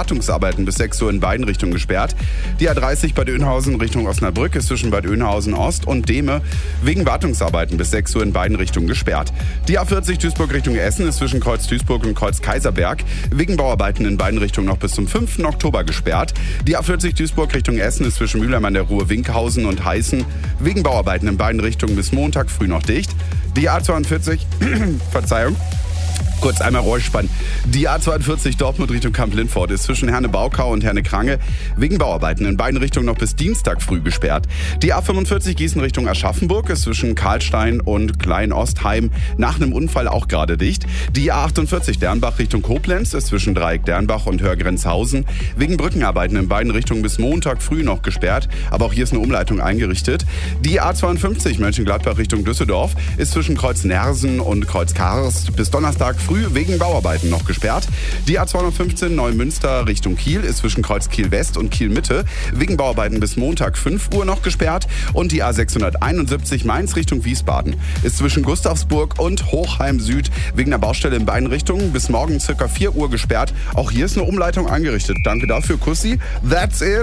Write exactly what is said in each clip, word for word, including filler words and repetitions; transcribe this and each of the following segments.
Wartungsarbeiten bis sechs Uhr in beiden Richtungen gesperrt. Die A dreißig Bad Oeynhausen Richtung Osnabrück ist zwischen Bad Oeynhausen Ost und Dehme wegen Wartungsarbeiten bis sechs Uhr in beiden Richtungen gesperrt. Die A vierzig Duisburg Richtung Essen ist zwischen Kreuz Duisburg und Kreuz Kaiserberg wegen Bauarbeiten in beiden Richtungen noch bis zum fünften Oktober gesperrt. Die A vierzig Duisburg Richtung Essen ist zwischen Mülheim an der Ruhr, Winkhausen und Heißen wegen Bauarbeiten in beiden Richtungen bis Montag früh noch dicht. Die A zweiundvierzig, Verzeihung, kurz einmal räuspern. Die A zweiundvierzig Dortmund Richtung Kamp-Lindfort ist zwischen Herne-Baukau und Herne-Krange wegen Bauarbeiten in beiden Richtungen noch bis Dienstag früh gesperrt. Die A fünfundvierzig Gießen Richtung Aschaffenburg ist zwischen Karlstein und Klein-Ostheim nach einem Unfall auch gerade dicht. Die A achtundvierzig Dernbach Richtung Koblenz ist zwischen Dreieck Dernbach und Hörgrenzhausen wegen Brückenarbeiten in beiden Richtungen bis Montag früh noch gesperrt. Aber auch hier ist eine Umleitung eingerichtet. Die A zweiundfünfzig Mönchengladbach Richtung Düsseldorf ist zwischen Kreuz Nersen und Kreuz Karst bis Donnerstag früh wegen Bauarbeiten noch gesperrt. Die A zweihundertfünfzehn Neumünster Richtung Kiel ist zwischen Kreuz Kiel West und Kiel Mitte wegen Bauarbeiten bis Montag fünf Uhr noch gesperrt. Und die A sechshunderteinundsiebzig Mainz Richtung Wiesbaden ist zwischen Gustavsburg und Hochheim Süd wegen der Baustelle in beiden Richtungen bis morgen circa vier Uhr gesperrt. Auch hier ist eine Umleitung eingerichtet. Danke dafür, Kussi. That's it.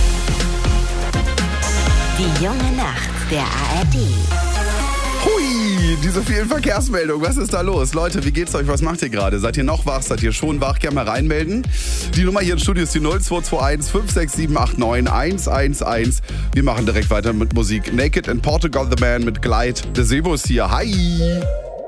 Die junge Nacht der A R D. Hui, diese vielen Verkehrsmeldungen, was ist da los? Leute, wie geht's euch? Was macht ihr gerade? Seid ihr noch wach? Seid ihr schon wach? Gerne mal reinmelden. Die Nummer hier im Studio ist die null zwei zwei eins fünf sechs sieben acht neun eins eins eins. Wir machen direkt weiter mit Musik. Naked in Portugal, The Man mit Glide. Der Sebo ist hier. Hi!